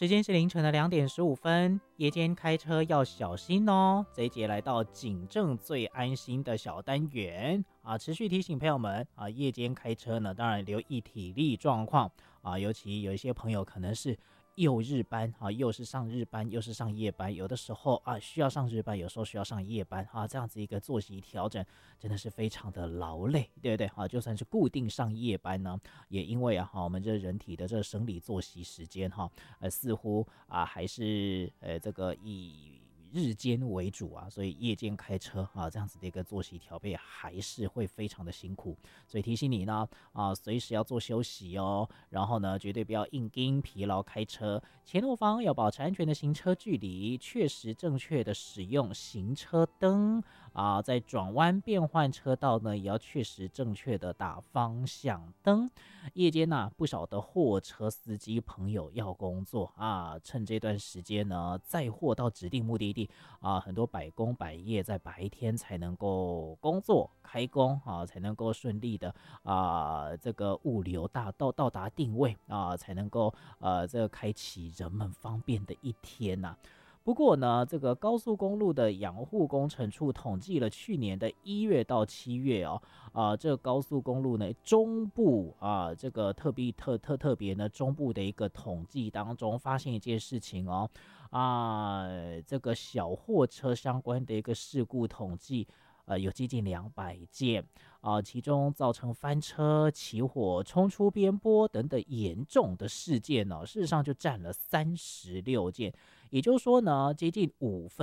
时间是凌晨的2点15分，夜间开车要小心哦。这一节来到警政最安心的小单元啊，持续提醒朋友们啊，夜间开车呢，当然留意体力状况啊，尤其有一些朋友可能是又日班啊，又是上日班又是上夜班，有的时候啊需要上日班，有时候需要上夜班啊，这样子一个作息调整真的是非常的劳累，对不对啊？就算是固定上夜班呢，也因为我们这人体的这个生理作息时间似乎还是这个以日间为主啊，所以夜间开车啊，这样子的一个作息调配还是会非常的辛苦，所以提醒你呢随时要做休息哦，然后呢绝对不要硬盯疲劳开车，前后方要保持安全的行车距离，确实正确的使用行车灯啊，在转弯变换车道呢，也要确实正确的打方向灯。夜间不少的货车司机朋友要工作啊，趁这段时间呢，载货到指定目的地啊，很多百工百业在白天才能够工作开工啊，才能够顺利的这个物流到达定位啊，才能够这个开启人们方便的一天呐。不过呢，这个高速公路的养护工程处统计了去年的1月到7月这个高速公路呢中部这个特别呢中部的一个统计当中发现一件事情这个小货车相关的一个事故统计有接近200件其中造成翻车、起火、冲出边坡等等严重的事件事实上就占了36件，也就是说呢，接近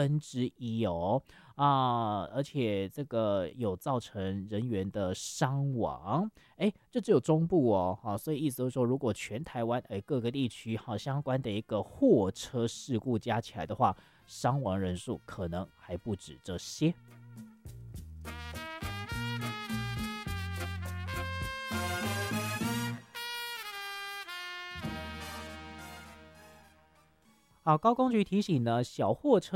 1/5而且这个有造成人员的伤亡，这只有中部所以意思就是说，如果全台湾各个地区相关的一个货车事故加起来的话，伤亡人数可能还不止这些。好，高工局提醒呢，小货车